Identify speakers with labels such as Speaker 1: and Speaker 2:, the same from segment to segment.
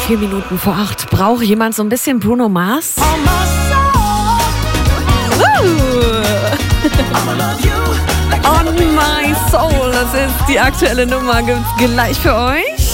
Speaker 1: 4 Minuten vor 8. Braucht jemand so ein bisschen Bruno Mars? On My Soul, das ist die aktuelle Nummer, gibt's gleich für euch.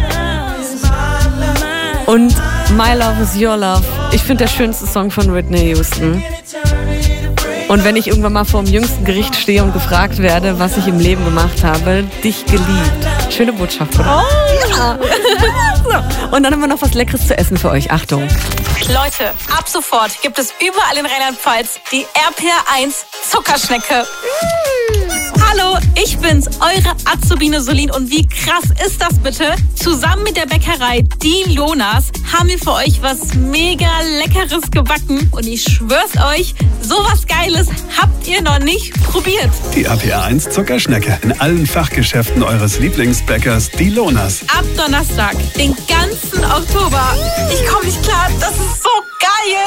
Speaker 1: Und My Love is Your Love. Ich finde der schönste Song von Whitney Houston. Und wenn ich irgendwann mal vor dem jüngsten Gericht stehe und gefragt werde, was ich im Leben gemacht habe, dich geliebt. Schöne Botschaft, oder? Oh ja. So. Und dann haben wir noch was Leckeres zu essen für euch. Achtung.
Speaker 2: Leute, ab sofort gibt es überall in Rheinland-Pfalz die RPR1 Zuckerschnecke. Hallo, ich bin's, eure Azubine Solin. Und wie krass ist das bitte? Zusammen mit der Bäckerei Die Lonas haben wir für euch was mega Leckeres gebacken. Und ich schwör's euch, sowas Geiles habt ihr noch nicht probiert.
Speaker 3: Die RPR1 Zuckerschnecke in allen Fachgeschäften eures Lieblingsbäckers Die Lonas.
Speaker 2: Ab Donnerstag, den ganzen Oktober. Ich komme nicht klar, das ist so geil.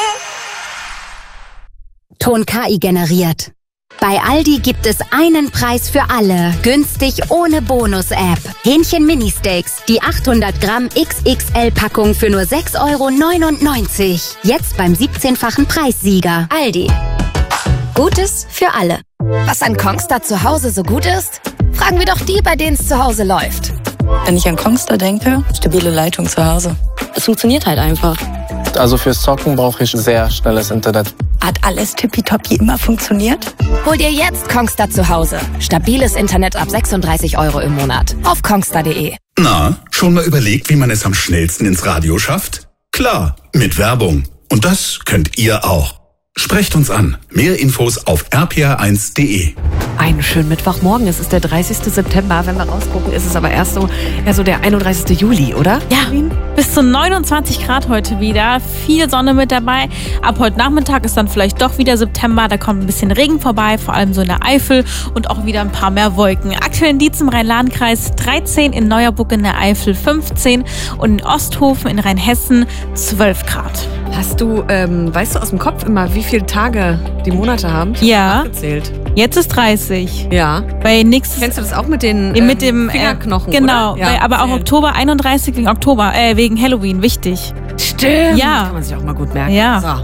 Speaker 4: Ton KI generiert. Bei Aldi gibt es einen Preis für alle. Günstig ohne Bonus-App. Hähnchen Mini-Steaks. Die 800 Gramm XXL-Packung für nur 6,99 €. Jetzt beim 17-fachen Preissieger. Aldi. Gutes für alle.
Speaker 5: Was an Kongstar zu Hause so gut ist? Fragen wir doch die, bei denen es zu Hause läuft.
Speaker 6: Wenn ich an Kongstar denke, stabile Leitung zu Hause. Es funktioniert halt einfach.
Speaker 7: Also fürs Zocken brauche ich sehr schnelles Internet.
Speaker 6: Hat alles tippitoppi immer funktioniert?
Speaker 5: Hol dir jetzt Kongstar zu Hause. Stabiles Internet ab 36 € im Monat. Auf kongstar.de.
Speaker 8: Na, schon mal überlegt, wie man es am schnellsten ins Radio schafft? Klar, mit Werbung. Und das könnt ihr auch. Sprecht uns an. Mehr Infos auf rpr1.de.
Speaker 1: Einen schönen Mittwochmorgen. Es ist der 30. September. Wenn wir rausgucken, ist es aber erst so der 31. Juli, oder?
Speaker 2: Ja, bis zu 29 Grad heute wieder. Viel Sonne mit dabei. Ab heute Nachmittag ist dann vielleicht doch wieder September. Da kommt ein bisschen Regen vorbei, vor allem so in der Eifel und auch wieder ein paar mehr Wolken. Aktuell in Dietz im Rhein-Lahn-Kreis 13, in Neuerburg in der Eifel 15 und in Osthofen in Rheinhessen 12 Grad.
Speaker 1: Hast du, weißt du aus dem Kopf immer, wie viele Tage die Monate haben?
Speaker 2: Ja.
Speaker 1: Gezählt.
Speaker 2: Jetzt ist 30.
Speaker 1: Ja.
Speaker 2: Kennst
Speaker 1: du das auch mit den Fingerknochen?
Speaker 2: Genau,
Speaker 1: oder? Ja,
Speaker 2: aber auch Oktober 31 wegen Halloween, wichtig.
Speaker 1: Stimmt.
Speaker 2: Ja.
Speaker 1: Das kann man sich auch mal gut merken.
Speaker 2: Ja.
Speaker 1: So.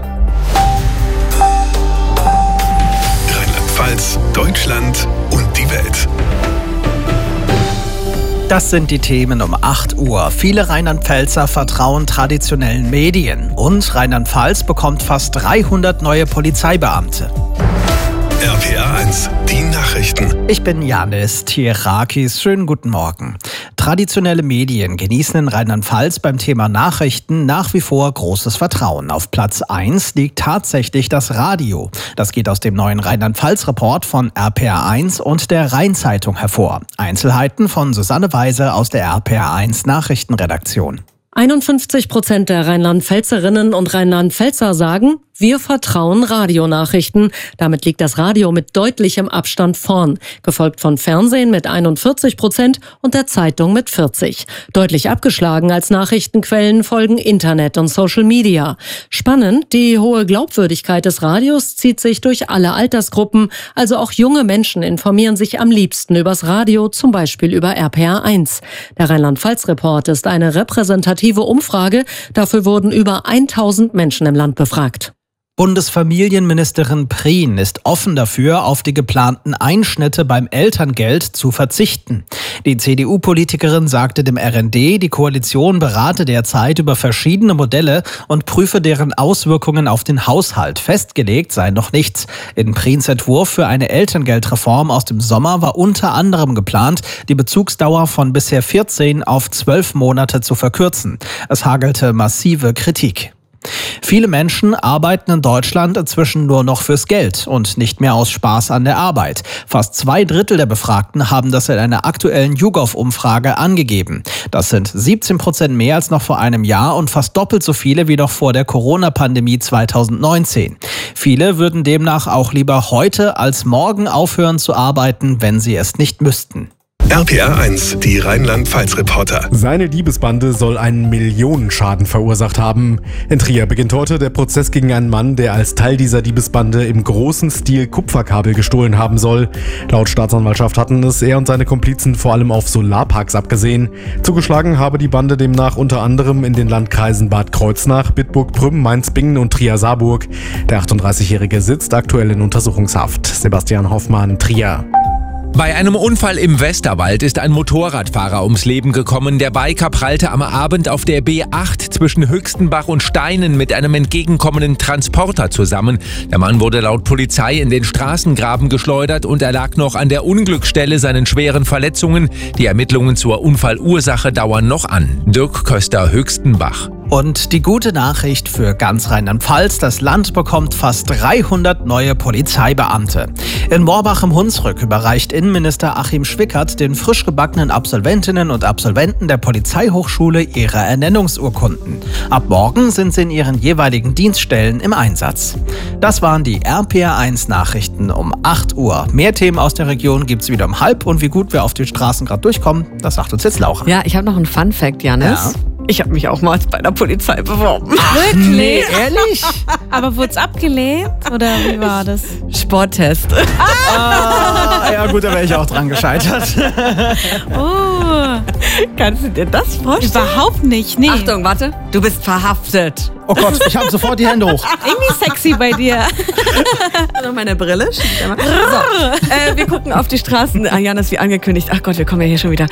Speaker 3: Rheinland-Pfalz, Deutschland und die Welt.
Speaker 9: Das sind die Themen um 8 Uhr. Viele Rheinland-Pfälzer vertrauen traditionellen Medien. Und Rheinland-Pfalz bekommt fast 300 neue Polizeibeamte.
Speaker 3: RPR1, die Nachrichten.
Speaker 9: Ich bin Janis Tierakis. Schönen guten Morgen. Traditionelle Medien genießen in Rheinland-Pfalz beim Thema Nachrichten nach wie vor großes Vertrauen. Auf Platz 1 liegt tatsächlich das Radio. Das geht aus dem neuen Rheinland-Pfalz-Report von RPR1 und der Rhein-Zeitung hervor. Einzelheiten von Susanne Weise aus der RPR1 Nachrichtenredaktion.
Speaker 10: 51% der Rheinland-Pfälzerinnen und Rheinland-Pfälzer sagen, wir vertrauen Radionachrichten. Damit liegt das Radio mit deutlichem Abstand vorn, gefolgt von Fernsehen mit 41% und der Zeitung mit 40%. Deutlich abgeschlagen als Nachrichtenquellen folgen Internet und Social Media. Spannend, die hohe Glaubwürdigkeit des Radios zieht sich durch alle Altersgruppen, also auch junge Menschen informieren sich am liebsten übers Radio, zum Beispiel über RPR1. Der Rheinland-Pfalz-Report ist eine repräsentative Umfrage, dafür wurden über 1000 Menschen im Land befragt.
Speaker 9: Bundesfamilienministerin Prien ist offen dafür, auf die geplanten Einschnitte beim Elterngeld zu verzichten. Die CDU-Politikerin sagte dem RND, die Koalition berate derzeit über verschiedene Modelle und prüfe deren Auswirkungen auf den Haushalt. Festgelegt sei noch nichts. In Priens Entwurf für eine Elterngeldreform aus dem Sommer war unter anderem geplant, die Bezugsdauer von bisher 14 auf 12 Monate zu verkürzen. Es hagelte massive Kritik. Viele Menschen arbeiten in Deutschland inzwischen nur noch fürs Geld und nicht mehr aus Spaß an der Arbeit. Fast 2/3 der Befragten haben das in einer aktuellen YouGov-Umfrage angegeben. Das sind 17% mehr als noch vor einem Jahr und fast doppelt so viele wie noch vor der Corona-Pandemie 2019. Viele würden demnach auch lieber heute als morgen aufhören zu arbeiten, wenn sie es nicht müssten.
Speaker 3: RPR1, die Rheinland-Pfalz-Reporter.
Speaker 11: Seine Diebesbande soll einen Millionenschaden verursacht haben. In Trier beginnt heute der Prozess gegen einen Mann, der als Teil dieser Diebesbande im großen Stil Kupferkabel gestohlen haben soll. Laut Staatsanwaltschaft hatten es er und seine Komplizen vor allem auf Solarparks abgesehen. Zugeschlagen habe die Bande demnach unter anderem in den Landkreisen Bad Kreuznach, Bitburg, Prüm, Mainz-Bingen und Trier-Saarburg. Der 38-Jährige sitzt aktuell in Untersuchungshaft. Sebastian Hoffmann, Trier.
Speaker 12: Bei einem Unfall im Westerwald ist ein Motorradfahrer ums Leben gekommen. Der Biker prallte am Abend auf der B8 zwischen Höchstenbach und Steinen mit einem entgegenkommenden Transporter zusammen. Der Mann wurde laut Polizei in den Straßengraben geschleudert und erlag noch an der Unglücksstelle seinen schweren Verletzungen. Die Ermittlungen zur Unfallursache dauern noch an. Dirk Köster, Höchstenbach.
Speaker 9: Und die gute Nachricht für ganz Rheinland-Pfalz: Das Land bekommt fast 300 neue Polizeibeamte. In Morbach im Hunsrück überreicht Innenminister Achim Schwickert den frisch gebackenen Absolventinnen und Absolventen der Polizeihochschule ihre Ernennungsurkunden. Ab morgen sind sie in ihren jeweiligen Dienststellen im Einsatz. Das waren die RPR1 Nachrichten um 8 Uhr. Mehr Themen aus der Region gibt's wieder um 12:30. Und wie gut wir auf den Straßen gerade durchkommen, das sagt uns jetzt Laura.
Speaker 1: Ja, ich habe noch einen Fun-Fact, Janis. Ja. Ich habe mich auch mal bei der Polizei beworben.
Speaker 9: Wirklich? Nee, ehrlich?
Speaker 2: Aber wurde es abgelehnt oder wie war das?
Speaker 1: Sporttest.
Speaker 9: Ja gut, da wäre ich auch dran gescheitert.
Speaker 1: Oh. Kannst du dir das vorstellen?
Speaker 2: Überhaupt nicht, nee.
Speaker 1: Achtung, warte. Du bist verhaftet.
Speaker 9: Oh Gott, ich habe sofort die Hände hoch.
Speaker 2: Irgendwie sexy bei dir.
Speaker 1: Also meine Brille. So, wir gucken auf die Straßen. Janis, wie angekündigt. Ach Gott, wir kommen ja hier schon wieder.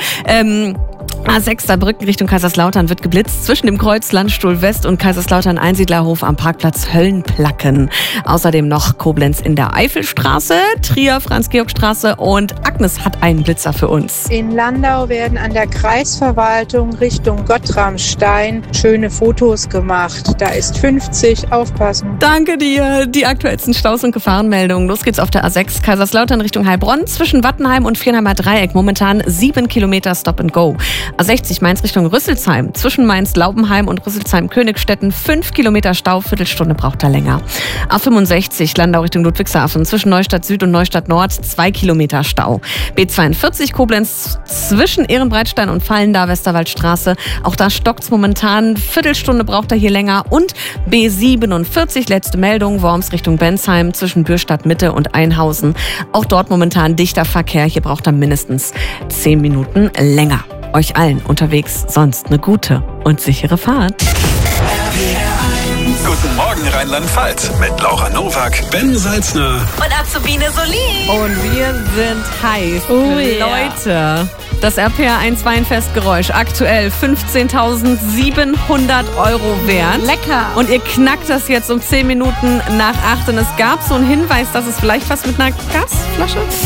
Speaker 1: A6 Saarbrücken Richtung Kaiserslautern wird geblitzt zwischen dem Kreuz Landstuhl West und Kaiserslautern Einsiedlerhof am Parkplatz Höllenplacken. Außerdem noch Koblenz in der Eifelstraße, Trier Franz-Georg-Straße und Agnes hat einen Blitzer für uns.
Speaker 13: In Landau werden an der Kreisverwaltung Richtung Gottramstein schöne Fotos gemacht. Da ist 50, aufpassen.
Speaker 1: Danke dir. Die aktuellsten Staus- und Gefahrenmeldungen. Los geht's auf der A6 Kaiserslautern Richtung Heilbronn zwischen Wattenheim und Viernheimer Dreieck. Momentan 7 Kilometer Stop and Go. A60 Mainz Richtung Rüsselsheim. Zwischen Mainz-Laubenheim und Rüsselsheim-Königstetten 5 Kilometer Stau, Viertelstunde braucht er länger. A65 Landau Richtung Ludwigshafen. Zwischen Neustadt Süd und Neustadt Nord 2 Kilometer Stau. B42 Koblenz zwischen Ehrenbreitstein und Fallendar Westerwaldstraße. Auch da stockt's momentan. Viertelstunde braucht er hier länger. Und B47, letzte Meldung, Worms Richtung Bensheim zwischen Bürstadt Mitte und Einhausen. Auch dort momentan dichter Verkehr. Hier braucht er mindestens 10 Minuten länger. Euch allen unterwegs sonst eine gute und sichere Fahrt.
Speaker 3: Guten Morgen Rheinland-Pfalz mit Laura Nowak, Ben Salzner
Speaker 2: und Azubine Solin.
Speaker 1: Und wir sind heiß.
Speaker 2: Oh, ja.
Speaker 1: Leute, das RPR1 Weinfestgeräusch aktuell 15.700 € wert.
Speaker 2: Lecker.
Speaker 1: Und ihr knackt das jetzt um 10 Minuten nach 8. Und es gab so einen Hinweis, dass es vielleicht was mit einer Gasflasche